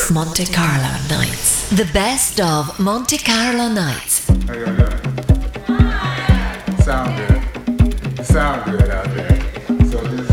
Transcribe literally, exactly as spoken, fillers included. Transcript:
of Monte Carlo nights. The best of Monte Carlo nights. How y'all doing? Sound good. You sound good out there. So this